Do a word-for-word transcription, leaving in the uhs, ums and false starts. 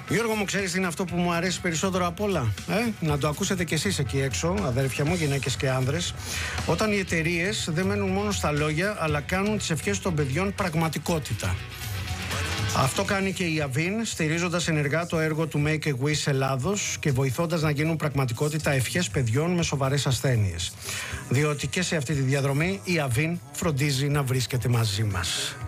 Γιώργο μου, ξέρεις τι είναι αυτό που μου αρέσει περισσότερο απ' όλα? Ε? Να το ακούσετε κι εσείς εκεί έξω, αδέρφια μου, γυναίκες και άνδρες. Όταν οι εταιρείες δεν μένουν μόνο στα λόγια, αλλά κάνουν τις ευχές των παιδιών πραγματικότητα. Αυτό κάνει και η Avin, στηρίζοντας ενεργά το έργο του Make a Wish Ελλάδος και βοηθώντας να γίνουν πραγματικότητα ευχές παιδιών με σοβαρές ασθένειες. Διότι και σε αυτή τη διαδρομή η Avin φροντίζει να βρίσκεται μαζί μας.